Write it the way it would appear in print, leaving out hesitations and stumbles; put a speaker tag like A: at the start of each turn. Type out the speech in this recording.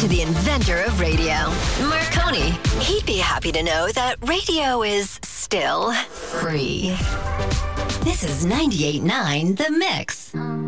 A: to the inventor of radio, Marconi. He'd be happy to know that radio is still free. This is 98.9 The Mix.